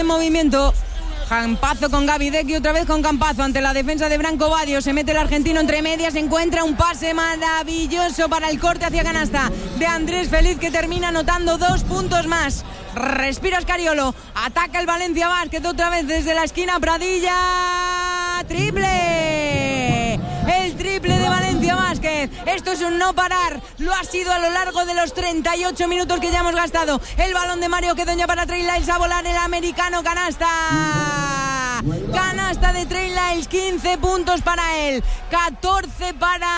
En movimiento, Campazo con Gavidec y otra vez con Campazo ante la defensa de Branco Badio. Se mete el argentino entre medias, encuentra un pase maravilloso para el corte hacia canasta de Andrés Feliz, que termina anotando 2 puntos más. Respira Escariolo, ataca el Valencia Basket otra vez desde la esquina. Pradilla, triple, el triple de Valencia Basket. Esto es un no parar, lo ha sido a lo largo de los 38 minutos que ya hemos gastado. El balón de Mario Quedoña para Trey Lyles, a volar el americano, canasta de Trey Lyles, 15 puntos para él, 14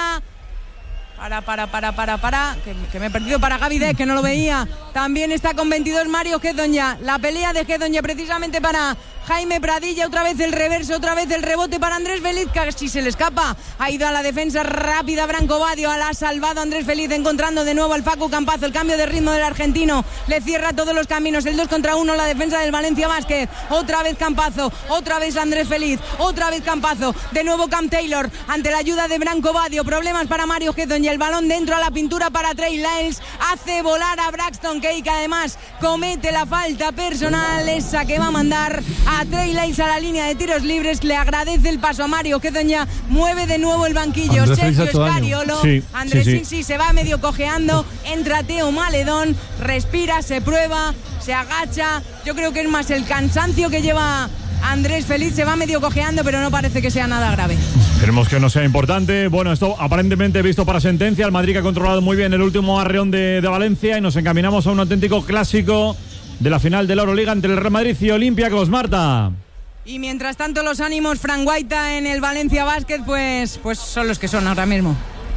que me he perdido para Gavidec, que no lo veía. También está con 22 Mario Quedoña. La pelea de Quedoña precisamente para Jaime Pradilla. Otra vez el reverso, otra vez el rebote para Andrés Feliz, casi se le escapa. Ha ido a la defensa rápida Branco Badio, la ha salvado Andrés Feliz, encontrando de nuevo al Facu Campazo. El cambio de ritmo del argentino le cierra todos los caminos. El 2 contra 1, la defensa del Valencia Basket. Otra vez Campazo, otra vez Andrés Feliz, otra vez Campazo. De nuevo Cam Taylor ante la ayuda de Branco Badio. Problemas para Mario Quedoña. El balón dentro a la pintura para Trey Lyles. Hace volar a Braxton Key, que además comete la falta personal, esa que va a mandar a Trey Lyles a la línea de tiros libres. Le agradece el paso a Mario Quedoña. Mueve de nuevo el banquillo Andrés Sergio Escariolo. Sí, Andrés sí, se va medio cojeando. Entra Teo Maledón, respira, se prueba, se agacha. Yo creo que es más el cansancio que lleva Andrés Feliz. Se va medio cojeando, pero no parece que sea nada grave. Esperemos que no sea importante. Bueno, esto aparentemente visto para sentencia. El Madrid que ha controlado muy bien el último arreón de Valencia, y nos encaminamos a un auténtico clásico de la final de la Euroliga entre el Real Madrid y Olympiacos, Marta. Y mientras tanto los ánimos, Fran Guaita en el Valencia Basket, pues son los que son ahora mismo.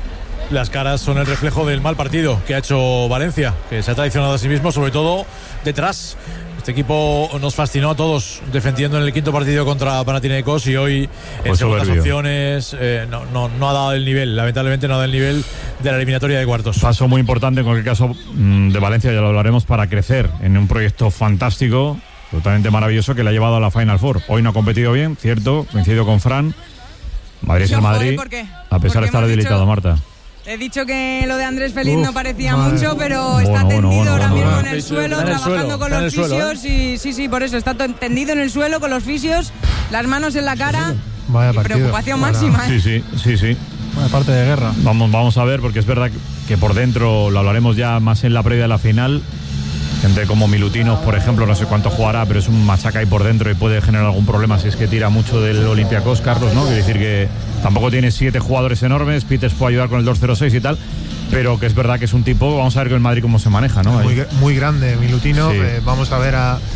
Las caras son el reflejo del mal partido que ha hecho Valencia, que se ha traicionado a sí mismo, sobre todo detrás. Este equipo nos fascinó a todos defendiendo en el quinto partido contra Panathinaikos, y hoy en segundas opciones no ha dado el nivel, lamentablemente no ha dado el nivel de la eliminatoria de cuartos. Paso muy importante en cualquier caso de Valencia, ya lo hablaremos, para crecer en un proyecto fantástico, totalmente maravilloso, que le ha llevado a la Final Four. Hoy no ha competido bien, cierto, coincido con Fran. Madrid es el Madrid, a pesar de estar debilitado, Marta. He dicho que lo de Andrés Feliz no parecía mucho, pero está tendido ahora mismo en el suelo, trabajando con los fisios. Y sí, por eso está tendido en el suelo con los fisios, las manos en la cara. Vaya y preocupación máxima. Sí. Vaya parte de guerra. Vamos a ver, porque es verdad que por dentro, lo hablaremos ya más en la previa de la final, gente como Milutinos, por ejemplo, no sé cuánto jugará, pero es un machaca ahí por dentro y puede generar algún problema si es que tira mucho del Olympiacos, Carlos, ¿no? Quiere decir que tampoco tiene 7 jugadores enormes. Peters puede ayudar con el 2-0-6 y tal, pero que es verdad que es un tipo. Vamos a ver con el Madrid cómo se maneja, ¿no? Muy grande Milutino. Sí. Vamos a ver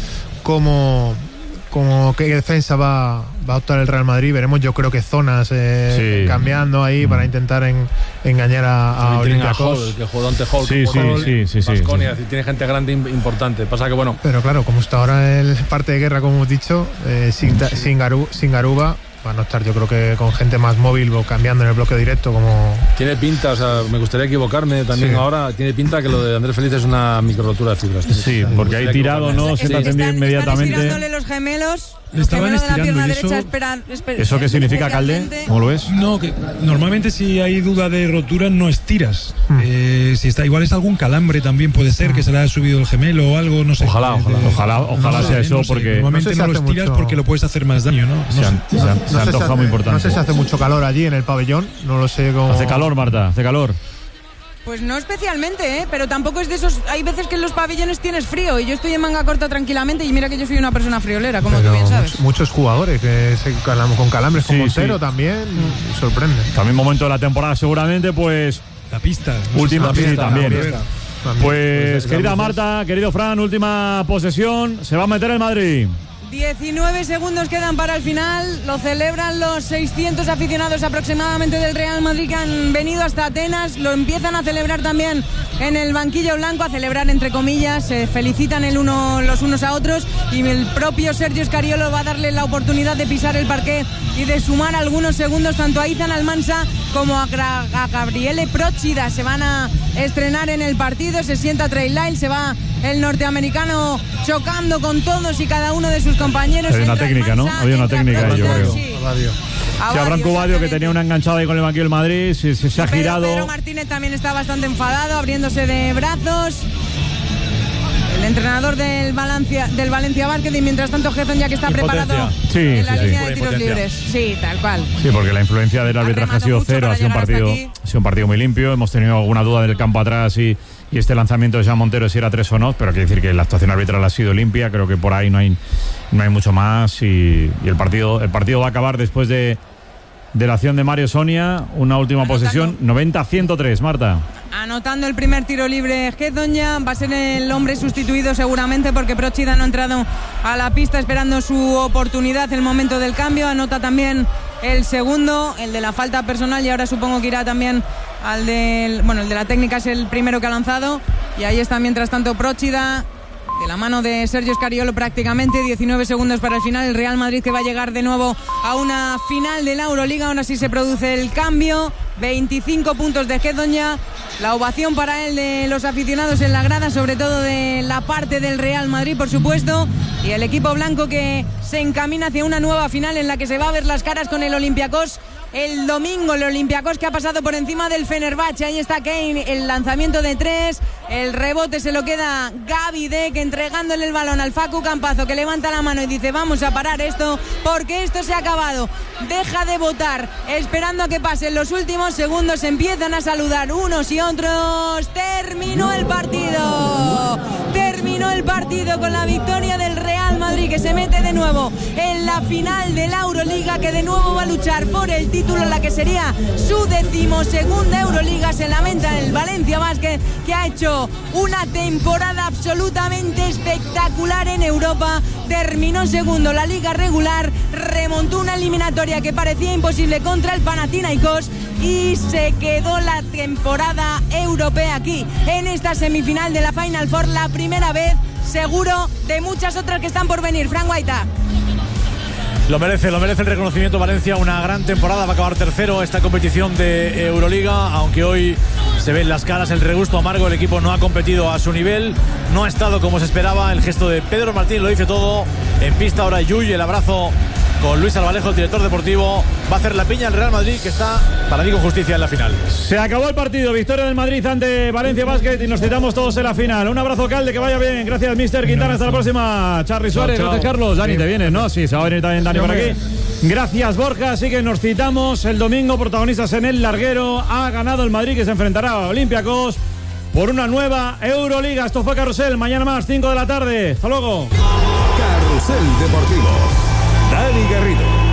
qué defensa va a optar el Real Madrid. Veremos, yo creo que zonas cambiando ahí para intentar engañar a Olympiacos. Que jugó ante Hall, sí. Basconia, tiene gente grande importante. Pasa que bueno. Pero claro, como está ahora el parte de guerra, como hemos dicho, sin Garuba, va a no estar, yo creo que con gente más móvil o cambiando en el bloque directo, como... Tiene pinta, o sea, me gustaría equivocarme también ahora, tiene pinta que lo de Andrés Feliz es una micro-rotura de fibras. Sí, porque hay tirado, ¿no? Se está atendido inmediatamente. Están estirándole los gemelos. Le estaban estirando, de la pierna y eso, derecha, ¿eso qué significa, Calde? ¿Cómo lo ves? No, que normalmente si hay duda de rotura no estiras. Si está, igual es algún calambre también, puede ser que se le haya subido el gemelo o algo, no sé. Ojalá sea eso, porque normalmente no lo estiras porque lo puedes hacer más daño, ¿no? Se antoja muy importante. No sé si hace mucho calor allí en el pabellón, no lo sé cómo... Hace calor, Marta, hace calor. Pues no especialmente, pero tampoco es de esos. Hay veces que en los pabellones tienes frío y yo estoy en manga corta tranquilamente, y mira que yo soy una persona friolera, como tú bien sabes. Muchos jugadores que con calambres, con Montero también, sorprende. También momento de la temporada seguramente, pues... La pista. Última pista también. Pues querida Marta, querido Fran, última posesión, se va a meter el Madrid. 19 segundos quedan para el final. Lo celebran los 600 aficionados aproximadamente del Real Madrid que han venido hasta Atenas. Lo empiezan a celebrar también en el banquillo blanco, a celebrar entre comillas. Se felicitan los unos a otros, y el propio Sergio Escariolo va a darle la oportunidad de pisar el parqué y de sumar algunos segundos tanto a Izan Almansa como a Gabriele Procida. Se van a estrenar en el partido. Se sienta Trey Lyles, se va el norteamericano chocando con todos y cada uno de sus compañeros. Había una técnica, ¿no? Había una técnica, yo creo. Sí. A Branco Badio, que tenía una enganchada ahí con el banquillo del Madrid, se ha girado. Pedro Martínez también está bastante enfadado, abriéndose de brazos. El entrenador del Valencia Basket, y mientras tanto Gedon ya que está preparado en la línea de tiros libres. Sí, tal cual. Sí, porque la influencia del arbitraje ha sido cero, ha sido un partido muy limpio. Hemos tenido alguna duda del campo atrás y este lanzamiento de Jean Montero si era 3 o no, pero quiere decir que la actuación arbitral ha sido limpia. Creo que por ahí no hay mucho más, y el partido va a acabar después de la acción de Mario Sonia. Una última posesión, 90-103, Marta. Anotando el primer tiro libre Gedon, ya va a ser el hombre sustituido seguramente, porque Procida no ha entrado a la pista esperando su oportunidad, el momento del cambio. Anota también el segundo, el de la falta personal, y ahora supongo que irá también el de la técnica, es el primero que ha lanzado, y ahí está mientras tanto Procida de la mano de Sergio Scariolo prácticamente. 19 segundos para el final. El Real Madrid que va a llegar de nuevo a una final de la Euroliga. Aún así se produce el cambio. 25 puntos de Gedon ya. La ovación para él de los aficionados en la grada, sobre todo de la parte del Real Madrid, por supuesto. Y el equipo blanco que se encamina hacia una nueva final en la que se va a ver las caras con el Olympiacos el domingo. El Olympiacos que ha pasado por encima del Fenerbahce. Ahí está Kane, el lanzamiento de 3, el rebote se lo queda Gaby Deck, entregándole el balón al Facu Campazo, que levanta la mano y dice: vamos a parar esto porque esto se ha acabado. Deja de votar, esperando a que pasen los últimos segundos. Empiezan a saludar unos y otros. Terminó el partido con la victoria del Real Madrid, que se mete de nuevo en la final de la Euroliga, que de nuevo va a luchar por el título, la que sería su 12ª Euroliga. Se lamenta el Valencia Basket, que ha hecho una temporada absolutamente espectacular en Europa. Terminó segundo la liga regular, remontó una eliminatoria que parecía imposible contra el Panathinaikos y se quedó la temporada europea aquí en esta semifinal de la Final Four, la primera vez seguro de muchas otras que están por venir. Fran Guaita. Lo merece el reconocimiento Valencia, una gran temporada, va a acabar tercero esta competición de Euroliga, aunque hoy se ven las caras, el regusto amargo. El equipo no ha competido a su nivel, no ha estado como se esperaba. El gesto de Pedro Martín lo dice todo. En pista ahora Yuy, el abrazo con Luis Albalejo, el director deportivo. Va a hacer la piña al Real Madrid, que está, para mí, con justicia en la final. Se acabó el partido, victoria del Madrid ante Valencia Basket, y nos citamos todos en la final. Un abrazo, Calde, que vaya bien. Gracias, Mister Quintana. Hasta la próxima. Charly Suárez, gracias, Carlos. Dani, te vienes, ¿no? Sí, se va a venir también Dani por aquí. Gracias, Borja. Así que nos citamos el domingo, protagonistas en el larguero. Ha ganado el Madrid, que se enfrentará a Olympiacos por una nueva Euroliga. Esto fue Carrusel. Mañana más, 5 de la tarde. Hasta luego. Carrusel Deportivo. Dani Garrido.